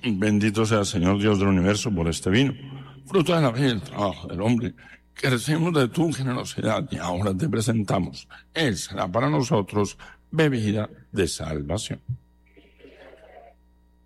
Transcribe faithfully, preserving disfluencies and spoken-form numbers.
Bendito sea el Señor Dios del universo por este vino, fruto de la vida y el trabajo del hombre, que recibimos de tu generosidad y ahora te presentamos. Él será para nosotros bebida de salvación.